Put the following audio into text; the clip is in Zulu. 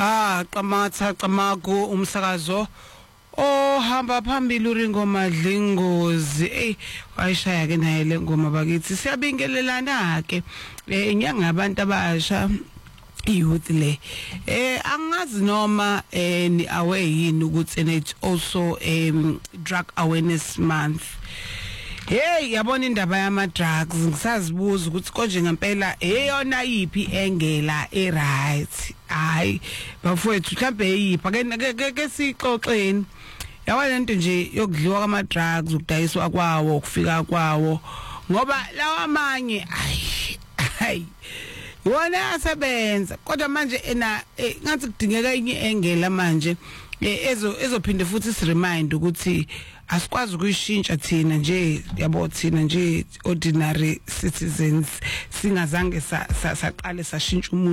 Qamatha Qamaku umsakazo ohamba phambili uRingo Madlingozi wayishaya ke naye le ngoma bakithi siyabingelelana ke inyanga abantu abasha youth le angazi noma ni aware yini ukuthi it's also drug awareness month. Hey yabona indaba yama drugs ngisazibuza ukuthi konje ngempela eyona yipi engela right hayi bafowethu mhlambe yipa ke sixoxeni yabona lento nje yokudliwa kwama drugs ukudayiswa kwawo ukufika kwawo ngoba lawa amanye hayi wona asebenza kodwa manje ngathi kudingeka inye engela manje ezophinde futhi siremind ukuthi asikwazi ukuyishintsha thina nje yabo thina nje ordinary citizens singazange saqale sashintsha